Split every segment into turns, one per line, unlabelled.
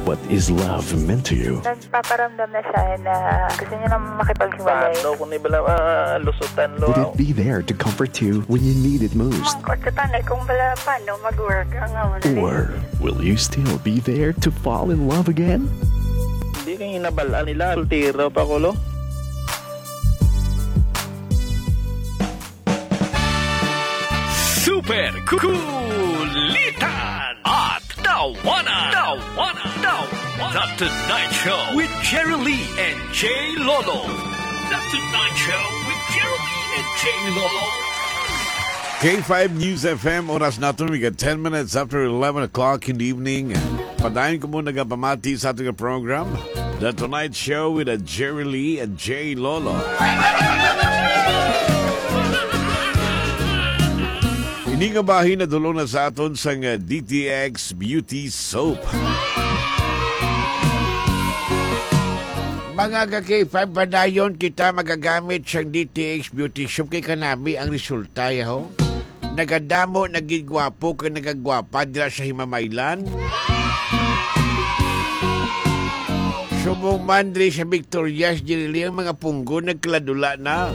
What is love meant to you?
Nagpaparamdam na siya na gusto niya na makipaghiwalay.
Paano kung ibala lusutan lo?
Would it be there to comfort you when you need it most?
Mangkot ka kung bala paano mag-work ang
Or will you still be there to fall in love again?
Hindi kang inabalaan nila. Soltero pa ko lo.
Super Kulitan at Tawanan. The Tonight Show with Jerry Lee and Jay Lolo. The Tonight Show with Jerry Lee and Jay Lolo.
K5 News FM, oras natin, we got 10 minutes after 11 o'clock in the evening. Padayon ko muna nagpamati sa ating program, The Tonight Show with Jerry Lee and Jay Lolo. Hindi nga bahin na dulong na sa aton sa DTX Beauty Soap. Mga ka-K5, padayon kita magagamit siyang DTX Beauty Soap kay kanami ang resulta yaho. Nagadamo, nagigwapo, ka nagagwapa dila sa himamaylan. Sumumandri sa Victoria's Dirili ang mga punggo nagkladula na.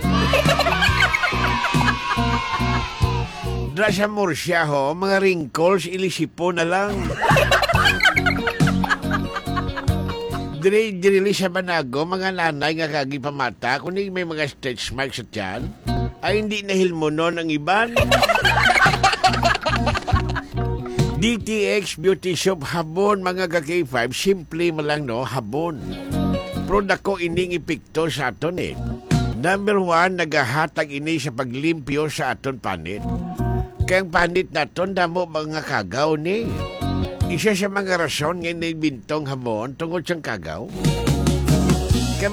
Dila sa Murcia ho, mga wrinkles, ilisipo na lang. Dirili sa Banago, mga nanay nga kagi pamata, kundi may mga stretch marks sa tiyan, ay hindi nahilmonon ang iban. DTX Beauty Soap habon, mga ka-K5, simple mo lang no, habon. Product ko ining epekto sa aton eh. Number 1, nagahatag ini sa paglimpyo sa aton panit. Kaya ang panit naton, damo mga kagaw ni. Isa sa mga rason ngayon na bintong hamon tungkol siyang kagaw. Kaya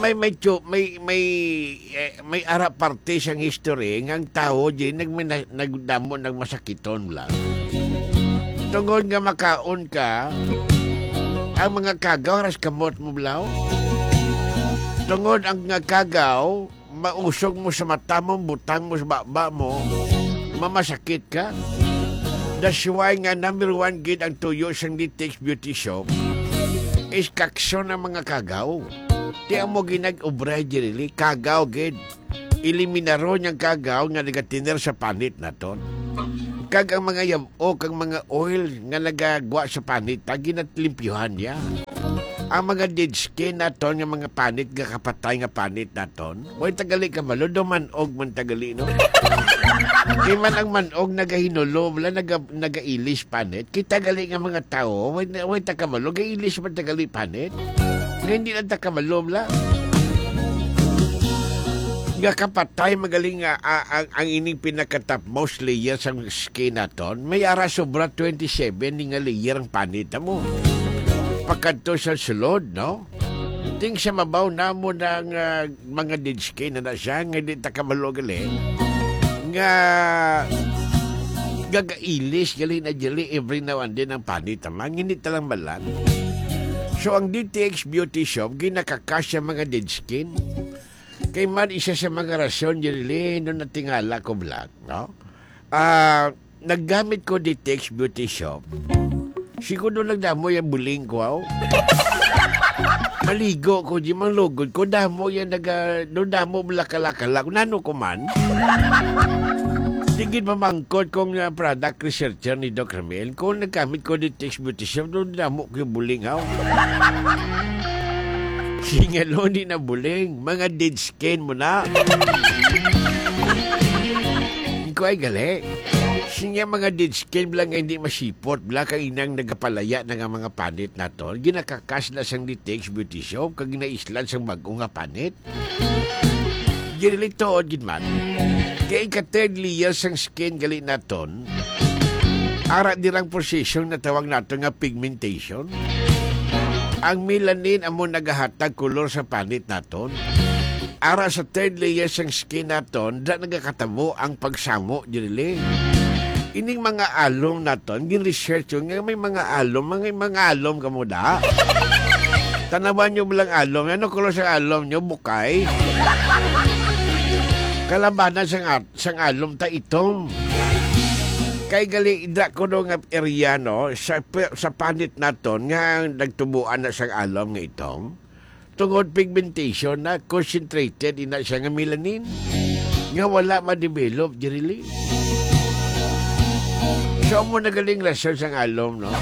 may arap parte siyang history ng tao dyan nagdamo nagmasakiton lang. Tungkol nga makaon ka, ang mga kagaw ras kamot mo blaw. Tungkol ang nga kagaw, mausog mo sa mata mo, butang mo sa baba mo, mamasakit ka. That's why nga number 1 gid ang tuyo sang DTX Beauty Soap is kakson ng mga kagaw. Di mo ginag-ubray dirili, kagaw gid. Eliminaro niyang kagaw nga nagatiner sa panit naton. Kag ang mga yamo, kag mga oil nga nagagwa sa panit, ginatlimpyuhan niya. Ang mga dead skin naton, nga mga panit, nga kapatay nga panit naton, way tagali ka malo, dumanog man tagali, no? Kaya man ang manog nagahinulo, wala nagailis panit, kita gali nga mga tao, way takamalo, gailis man tagali panit, nga hindi lang takamalo, wala. Nga kapatay, magaling nga ang ining pinaka-topmost layer sa skin naton, may ara sobra 27 nga layer ang panit mo. Pagkanto sa sulod, no? Ting sa mabaw na mo ng mga dead skin na siya, nga di takamalo gali. Nga gagailis gali na jali every now and then ang panit amang hindi talang malan. So ang DTX Beauty Soap ginakakasya mga dead skin. Kay man isa sa mga rason jali no natingala ko vlog, no? Naggamit ko DTX Beauty Soap. Siguro nagdamo yung buling ko, aw. Maligo ko, di mang lugod ko, damo yan, damo malakalakalak, nano ko man. Tigid mamangkot kong product researcher ni Doc Ramel, kung nagkamit ko ni DTX Beauty Soap, damo ko yung buling, aw. Singalo, di na buling, mga dead skin mo na. Hindi ko ay gali. Siya mga dead skin lang hindi masipot, bla kang inang nagapalaya na nga mga panit na to. Ginakakas na sang DTX Beauty Soap, kag ginaislan sang bago nga panit. Ginilig tood, ginman. Kaya ka-third layer sang skin gali na ton, ara dirang posisyon na tawag nato nga pigmentation. Ang melanin amo nagahatag kolor sa panit na ton. Ara sa third layer sang skin na ton, da nagakatamo ang pagsamo, ginilig. Ining mga alom na to, gin-research yung may mga alom ka mo da. Tanawan nyo bilang alom. Ano kulo sa alom nyo? Bukay. Kalabanan sang alom ta itom. Kay gali ida ko no nga area no sa panit naton nga nagtubuan na sa alom nga itong tungod pigmentation na concentrated ina siya nga melanin nga wala ma-develop dirili. So mo nagaling lesson sa alom no.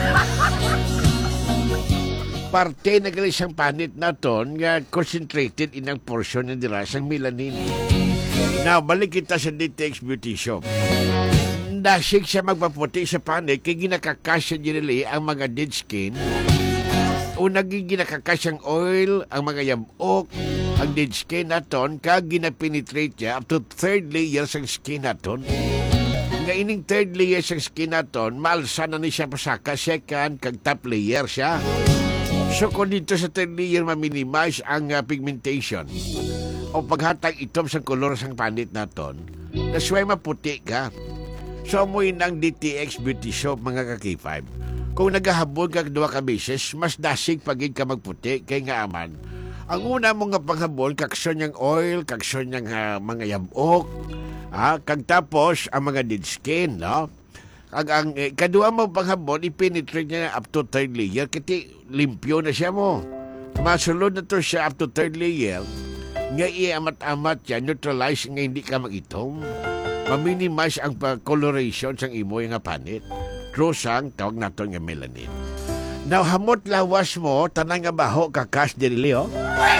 Parte nagaling siyang panit naton nga concentrated inang portion ng dira sang melanin. Now balik kita sa DTX Beauty Shop. Dasig siya magpaputi sa panit kay ginakakasya dirili ang mga dead skin o naging ginakakas ang oil, ang mga yabok, ang dead skin naton kag ginapenetrate niya up to third layer sa skin naton. Nga ining third layer sa skin naton maalsa na ni siya pasaka second kag top layer siya. So kung dito sa third layer ma-minimize ang pigmentation o paghatag itom sa kolor sang panit naton, nasway maputi ka. So mo ng DTX Beauty Shop mga ka-K5. Kung nagahabol ka 2 ka beses, mas dasig pagig ka magputi kay nga aman. Ang una mo nga panghabol, kakson niyang oil, kakson niyang mga yabok, kag tapos ang mga dead skin, no? Kag ang kadua mo panghabol, i-penetrate niya up to third layer, kiti limpyo na siya mo. Masulod na to siya up to third layer, nga i-amat-amat siya, neutralize nga hindi ka mag-itong. Ma-minimize ang coloration sang imo nga panit. True sang tawag nato nga melanin. Now, hamot lawas mo, tanang nga baho kakas dirili, oh.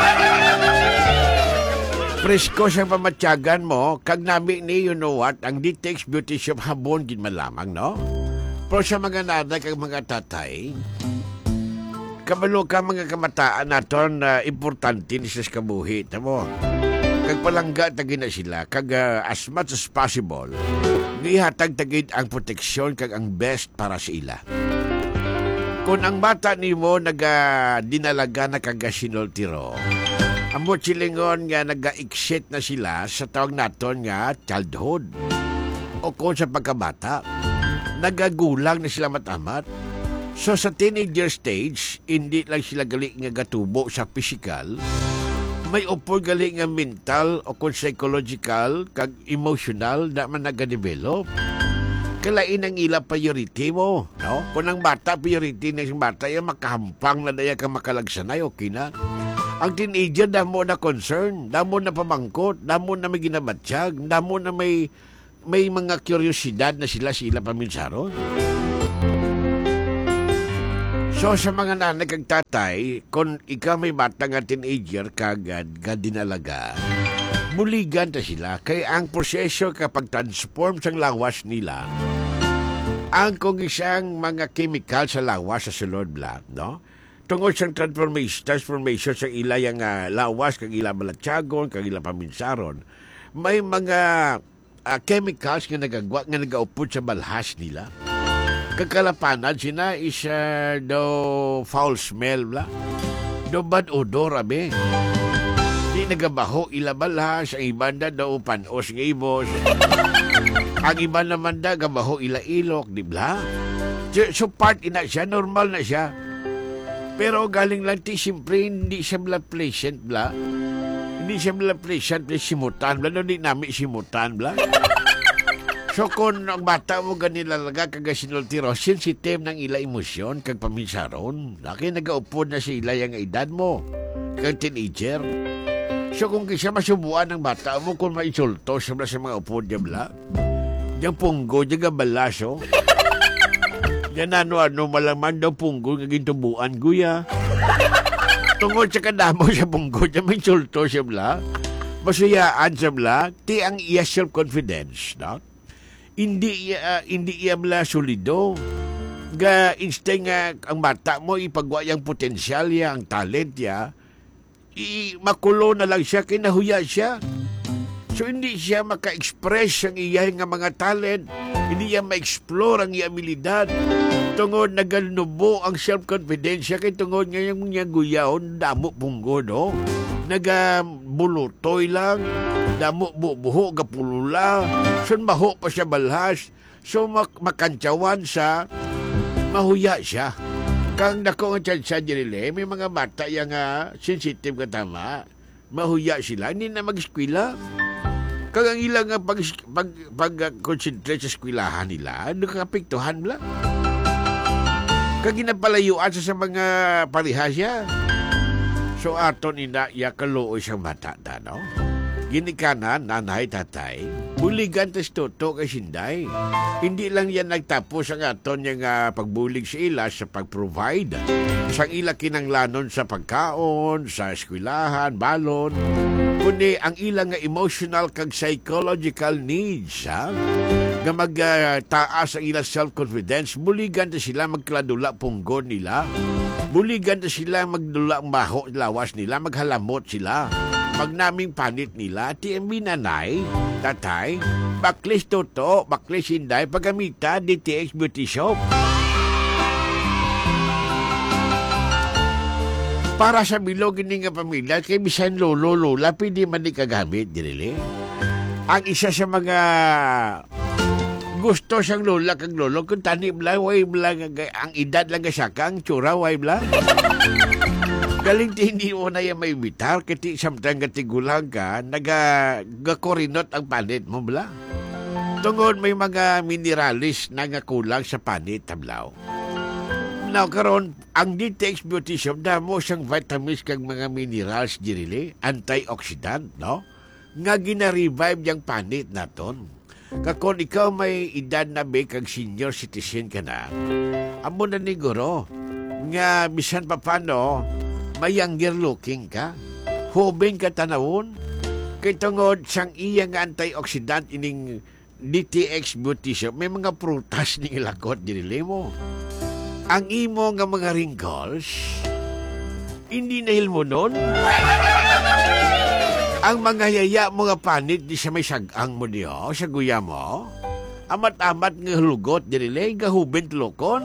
Presko sang pamatyagan mo, kag nami ni, you know what, ang DTX Beauty Shop habon din malamang, no? Pero sa mga nanay kag mga tatay, kabalo ka mga kamataan naton na importante ni sa kabuhi, tamo. Kag palangga tagid na sila kag as much as possible gihatag tagid ang proteksyon kag ang best para sa ila. Kung ang bata nimo dinalaga na kag sinultiro, amo silingon nga naga-exit na sila sa tawag naton nga childhood o kung sa pagkabata nagagulang na sila matamat. So sa teenager stage hindi lang sila gali nga gatubo sa physical, may upol gali nga mental o kung psychological kag emotional na man nagadevelop. Kalain ang ila priority mo, no? Kung ang bata, priority na yung bata, yung makahampang na daya kang makalagsanay, okay na. Ang teenager, damo na concern, damo na pamangkot, damo na may ginabatsyag, damo na may mga kuryosidad na sila paminsaron. So sa mga nanay kag tatay, kung ikaw may bata nga teenager kagad dinalaga, buligan ta sila kay ang proseso kapag transform sang lawas nila, ang kung isang mga chemical sa lawas sa sulod bla, no? Tungod sang transformation sa ila yang lawas kag ila balatsagon kag ila paminsaron, may mga chemicals nga nagaupod sa balhas nila. Kagkalapanan sina is daw foul smell bla. Do bad odor abe. Di nagabaho ilabalhas, ang iba na daw panos ng ibos. Ang iba naman da gabaho ila ilok, di bla. So part ina siya, normal na siya. Pero galing lang ti siyempre hindi siya bla pleasant bla. Hindi siya bla pleasant bla simutan bla. No, di namin simutan bla. So kung ang bata mo ganilalaga kag sinultiro, sensitive ng ila emosyon kag paminsaron. Laki nagaupod na si ila yung edad mo. Kag teenager. So kung kisa masubuan ng bata mo kung maisulto sa mga upod niya bla, yung punggo, yung balaso. Yan ano-ano malaman daw punggo nga gintubuan guya. Tungod sa kadamo sa punggo, yung maisulto siya bla. Masuyaan siya bla, ti ang iya self-confidence, no? Hindi iya bla solido. Ga instead nga ang bata mo ipagwa yang potensyal ya, ang talent ya, makulo na lang siya, kinahuya siya. So hindi siya maka-express ang iya nga mga talent, hindi siya ma-explore ang iya abilidad. Tungod naganubo ang self-confidence siya, kay tungod nga yung niya guyaon, damo punggo, no? Nagabulutoy lang, damo bubuho, gapulula, sun maho pa siya balhas, so makantsawan sa, mahuya siya. Kang dako nga siya dirile, may mga bata yung sensitive ka tama, mahuya sila, hindi na mag-eskwela. Kag ang ilang nga pag-concentrate sa eskwelahan nila, nakapiktuhan lang. Kag ginapalayuan sa mga parihasya. So aton ya kaluoy siyang bata da, no? Ginikanan, nanay, tatay, buligan tas toto kay Sinday. Hindi lang yan nagtapos ang aton yung pagbulig sa ila sa pag-provide. Sang ila kinanglanon sa pagkaon, sa eskwelahan, balon. Kundi ang ilang emotional kag psychological needs, ha? Nga magtaas ang ilang self-confidence, buligan na sila magkladula punggon nila. Buligan na sila magdula maho lawas nila, maghalamot sila. Magnaming panit nila, TMB nanay, tatay, baklis toto, baklis Sinday, pagamita, DTX Beauty Shop. Para sa bilog ini nga pamilya, kay bisan lolo, lola, pwede man di kagamit, dinili. Ang isa sa mga gusto siyang lola kag lolo, kung tanim lang, way lang, ang edad lang kasaka, ang tsura, way lang. Galing hindi mo na yung may bitar, kati samtang katigulang ka, nagakorinot ang panit mo, bla. Tungod may mga mineralis na nga kulang sa panit, tablaw. Now, karon ang DTX Beauty Shop, damo siyang vitamins kag mga minerals, dirili, antioxidant, no? Nga gina-revive yung panit naton. Kakon ikaw may edad na be kag senior citizen ka na, amo na ni guro, nga bisan pa paano, may younger looking ka, hubing ka tanawon, kay tungod sang iyang antioxidant ining DTX Beauty Shop, may mga prutas ning ilakot dinili mo. Ang imo nga mga wrinkles, hindi nahil mo nun. Ang mga yaya mo nga panit, di siya may sagang mo niyo, sa guya mo. Amat-amat nga hulugot dinili, nga hubin tulokon.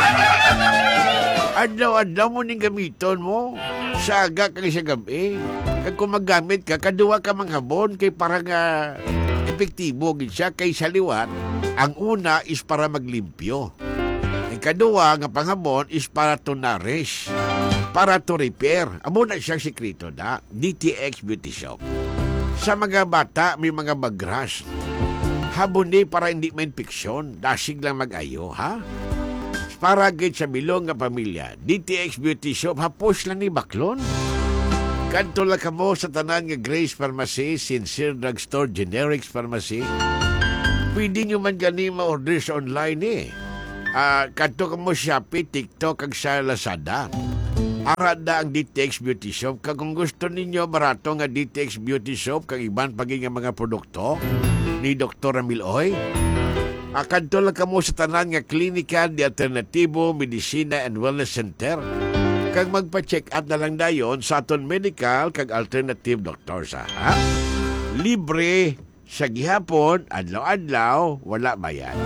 Adlaw-adlaw mo ning gamiton mo. Saga kang sa gabi. Kag kung maggamit ka, kaduwa ka manghabon kay para nga epektibo gid siya kay sa liwat. Ang una is para maglimpyo. Ang kaduwa nga panghabon is para to nourish. Para to repair. Amo na siyang sikreto da. DTX Beauty Shop. Sa mga bata, may mga bagras. Habon ni para hindi ma-infeksyon. Dasig lang mag-ayo, ha? Para gid sa bilong nga pamilya, DTX Beauty Shop, hapos lang ni baklon. Kanto lang ka mo sa tanan nga Grace Pharmacy, Sincere Drugstore, Generics Pharmacy. Pwede nyo man gani ma-order sa online eh. Kanto ka mo Shopee, TikTok, kag sa Lazada. Arada ang DTX Beauty Shop. Kag kung gusto ninyo barato nga DTX Beauty Shop, kag iban pagi nga mga produkto ni Dr. Amiloy, kanto lang ka mo sa tanan nga klinika di Alternatibo Medicina and Wellness Center. Kag magpa-check up na lang dayon sa aton medical kag alternative doctors, ha? Libre sa gihapon, adlaw-adlaw, wala bayan.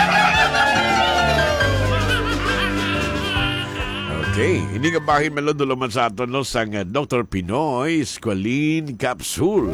Okay, hindi ka bahin malodulaman sa aton no sang Dr. Pinoy Squalene Capsule.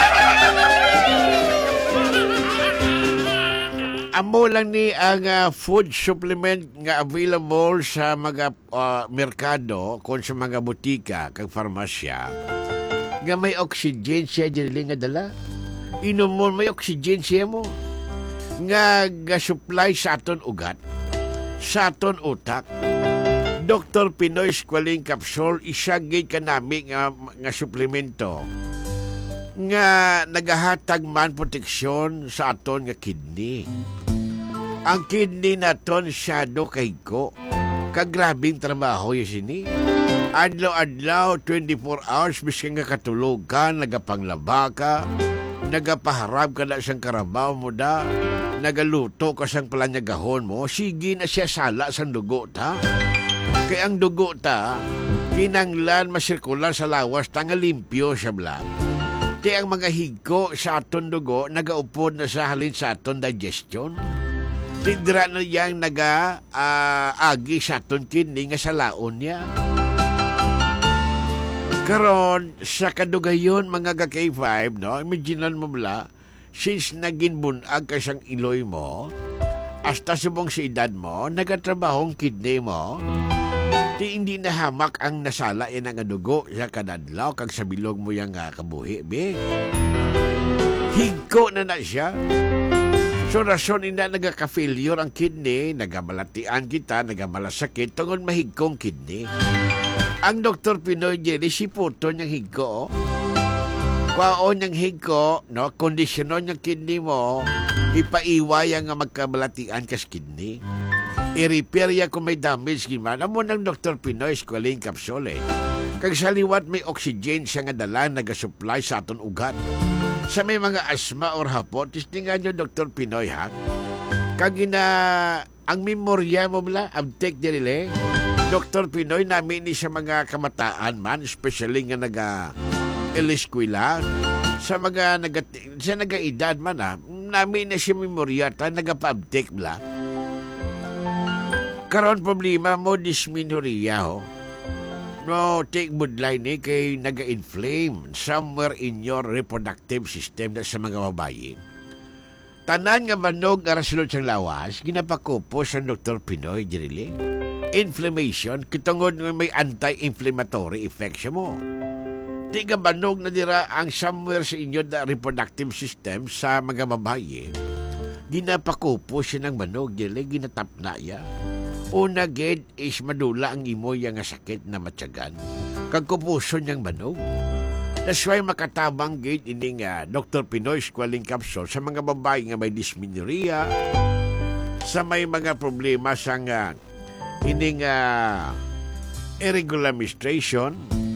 Amo lang ni ang food supplement nga available sa mga merkado kung sa mga butika kag farmasya nga may oxygen siya dili nga dala. Inom mo may oxygen siya mo nga supply sa aton ugat, sa aton utak. Dr. Pinoy Squalene Capsule isagay kanami nga suplemento nga nagahatag man proteksyon sa aton nga kidney. Ang kidney naton syado kay ko. Kagrabing trabaho yung sini. Adlaw-adlaw, 24 hours, miskin nga katulog ka, nagapanglaba ka, nagapaharap ka na siyang karabaw mo da, nagaluto ka siyang palanyagahon mo, sige na siya sala sa dugo ta. Kaya ang dugo ta, kinanglan masirkular sa lawas, tanga limpyo siya blang. Kaya ang mga higko sa aton dugo, nagaupod na sa halin sa aton digestion. Tidra na yang agi sa aton kidney nga sa laon niya. Karon sa kadugayon mga ka-K5, no? Imaginean mo bala, since naging bunag ka siyang iloy mo, hasta subong sa edad mo, nagatrabahong kidney mo, di hindi na hamak ang nasala yan ang dugo sa kadadlaw kag sa bilog mo yung kabuhi, be. Higko na siya. So, rason ina nagaka-failure ang kidney, nagamalatian kita, nagamalasakit, tungod mahigkong kidney. Ang Dr. Pinoy Jelly, si puto niyang higko, kwaon niyang higko, no, kondisyonon niyang kidney mo, ipaiwaya nga magkamalatian kas kidney. I-repair ya kung may damage, gimana mo ng Dr. Pinoy, Squalene Capsule. Kag sa liwat may oxygen siya nga dala, nagasupply sa aton ugat. Sa may mga asma or hapot, tistingan nyo Dr. Pinoy, ha? Kag ang memorya mo bala, abtek dirile, Dr. Pinoy, namin ni sa mga kamataan man, especially nga nag-eskwela, sa mga nag-edad man, ha? Namin na siya memorya, ta, nagapa-abtek bala. Karon problema mo, dysmenorrhea, ho? No, take budlay ni kay naga-inflame somewhere in your reproductive system na sa mga babayi. Tanan nga manog nga rasulod siyang lawas, ginapakupo sa Dr. Pinoy, Jirili. Inflammation, kitungod nga may anti-inflammatory effect siya mo. Di nga manog na dira ang somewhere sa inyo na reproductive system sa mga babayi. Ginapakupo siya ng manog, Jirili, ginatapna ya. Una gid is madula ang imoy nga sakit na matyagan. Kag kupuson niyang manog. That's why makatabang gid ini nga Dr. Pinoy Squalene Capsule sa mga babae nga may dysmenorrhea, sa may mga problema sa nga ini nga irregular menstruation,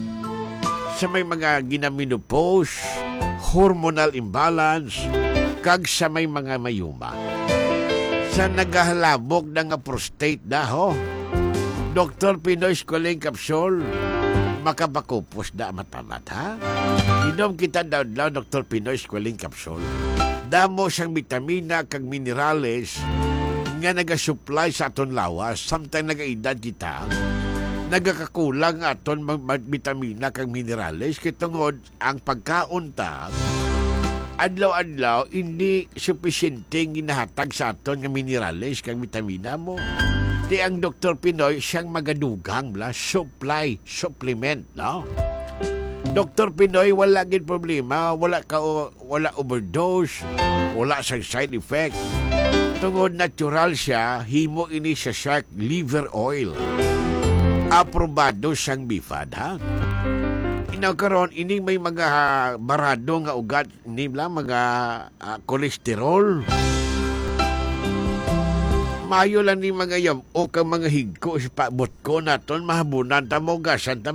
sa may mga ginamenopause, hormonal imbalance, kag sa may mga mayuma. Sa nagahalabog na nga prostate na, ho. Dr. Pinoy Squalene Capsule, makapakupos na matamat, ha? Inom kita daw, Dr. Pinoy Squalene Capsule. Damo siyang vitamina kag minerales nga nagasupply sa aton lawas. Samtang nagaedad kita, nagakakulang aton vitamina kag minerales kitungod ang pagkaunta adlaw-adlaw, hindi sufisyenteng ginahatag sa aton nga minerales kag vitamina mo. Di ang Dr. Pinoy siyang magadugang bla, supplement, no? Dr. Pinoy, wala gid problema, wala overdose, wala sa side effect. Tungod natural siya, himo ini sa shark liver oil. Aprobado siyang bifad, ha? Karon ini may mga barado nga ugat ni mga kolesterol. Mayo lang ni mga yam o kang mga higko sa pabot ko naton mahabunan ta mo gasan ta